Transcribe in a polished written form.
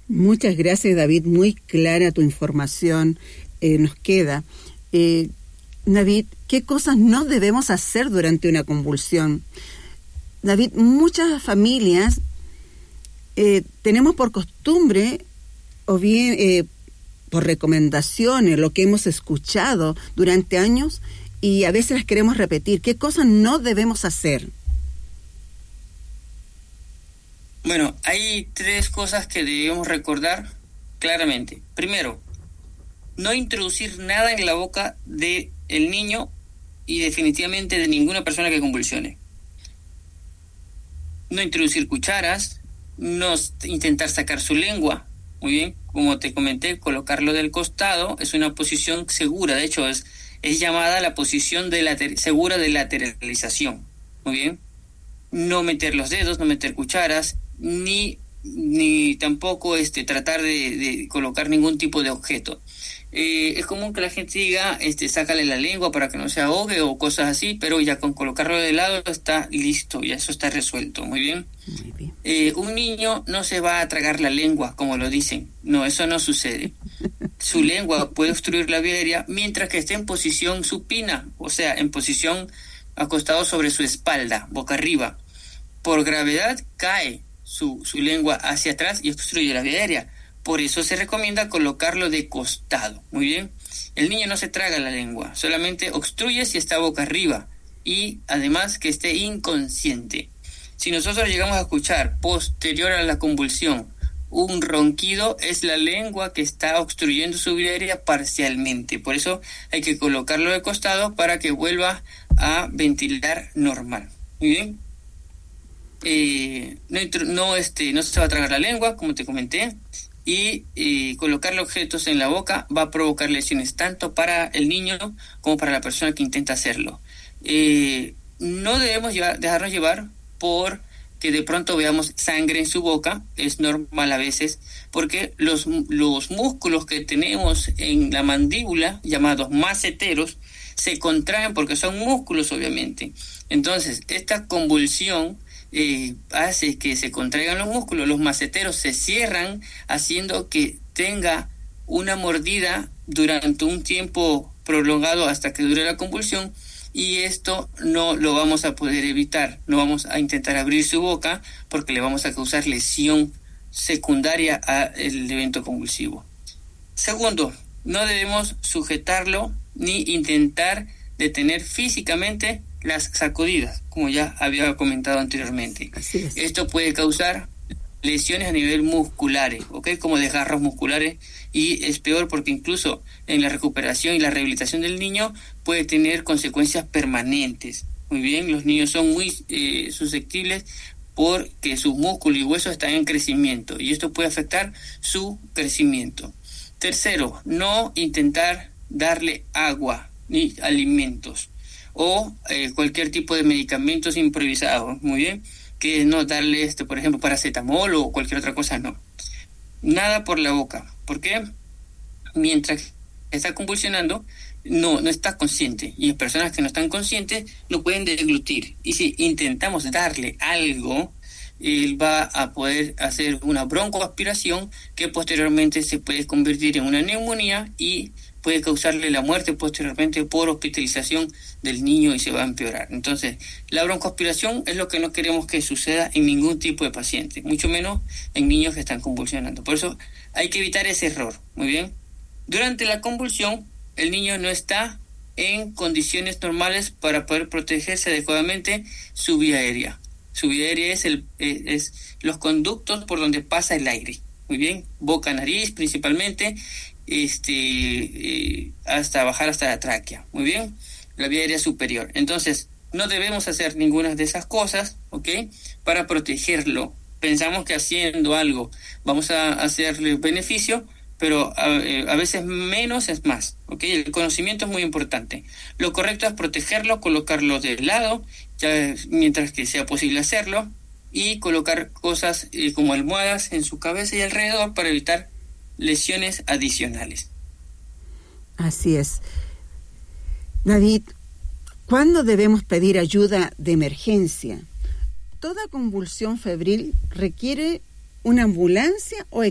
Muchas gracias, David. Muy clara tu información nos queda. David, ¿qué cosas no debemos hacer durante una convulsión? David, muchas familias tenemos por costumbre, o bien por recomendaciones, lo que hemos escuchado durante años, y a veces las queremos repetir. ¿Qué cosas no debemos hacer? Bueno, hay 3 cosas que debemos recordar claramente. Primero, no introducir nada en la boca del niño y definitivamente de ninguna persona que convulsione. No introducir cucharas, no intentar sacar su lengua. Muy bien, como te comenté, colocarlo del costado es una posición segura. De hecho, es llamada la posición segura de lateralización. Muy bien. No meter los dedos, no meter cucharas, ni tampoco tratar de colocar ningún tipo de objeto. Es común que la gente diga, sácale la lengua para que no se ahogue o cosas así, pero ya con colocarlo de lado está listo, ya eso está resuelto. Muy bien. Muy bien. Un niño no se va a tragar la lengua, como lo dicen. No, eso no sucede. Su lengua puede obstruir la vía aérea mientras que esté en posición supina, o sea, en posición acostado sobre su espalda, boca arriba. Por gravedad cae su lengua hacia atrás y obstruye la vía aérea. Por eso se recomienda colocarlo de costado. Muy bien. El niño no se traga la lengua, solamente obstruye si está boca arriba y además que esté inconsciente. Si nosotros llegamos a escuchar posterior a la convulsión un ronquido, es la lengua que está obstruyendo su vía aérea parcialmente. Por eso hay que colocarlo de costado para que vuelva a ventilar normal. Muy bien. No se va a tragar la lengua, como te comenté, y colocarle objetos en la boca va a provocar lesiones tanto para el niño como para la persona que intenta hacerlo. No debemos dejarnos llevar por que de pronto veamos sangre en su boca. Es normal a veces, porque los músculos que tenemos en la mandíbula, llamados maceteros, se contraen porque son músculos, obviamente. Entonces, esta convulsión hace que se contraigan los músculos, los maceteros se cierran, haciendo que tenga una mordida durante un tiempo prolongado hasta que dure la convulsión, y esto no lo vamos a poder evitar. No vamos a intentar abrir su boca porque le vamos a causar lesión secundaria al evento convulsivo. Segundo, no debemos sujetarlo ni intentar detener físicamente las sacudidas, como ya había comentado anteriormente. Esto puede causar lesiones a nivel musculares, ¿ok? Como desgarros musculares, y es peor porque incluso en la recuperación y la rehabilitación del niño puede tener consecuencias permanentes. Muy bien, los niños son muy susceptibles porque sus músculos y huesos están en crecimiento y esto puede afectar su crecimiento. Tercero, no intentar darle agua ni alimentos o cualquier tipo de medicamentos improvisados. Muy bien, que no darle por ejemplo paracetamol o cualquier otra cosa, no. Nada por la boca. ¿Por qué? Mientras está convulsionando no está consciente, y las personas que no están conscientes no pueden deglutir, y si intentamos darle algo, él va a poder hacer una broncoaspiración que posteriormente se puede convertir en una neumonía y puede causarle la muerte posteriormente por hospitalización del niño, y se va a empeorar. Entonces, la broncoaspiración es lo que no queremos que suceda en ningún tipo de paciente, mucho menos en niños que están convulsionando. Por eso hay que evitar ese error. Muy bien. Durante la convulsión, el niño no está en condiciones normales para poder protegerse adecuadamente su vía aérea. Su vía aérea es los conductos por donde pasa el aire. Muy bien. Boca, nariz principalmente, hasta bajar hasta la tráquea. Muy bien. La vía aérea superior. Entonces, no debemos hacer ninguna de esas cosas, ¿ok? Para protegerlo. Pensamos que haciendo algo vamos a hacerle beneficio, pero a veces menos es más, ¿ok? El conocimiento es muy importante. Lo correcto es protegerlo, colocarlo de lado, ya mientras que sea posible hacerlo, y colocar cosas como almohadas en su cabeza y alrededor para evitar lesiones adicionales. Así es. David, ¿cuándo debemos pedir ayuda de emergencia? ¿Toda convulsión febril requiere una ambulancia o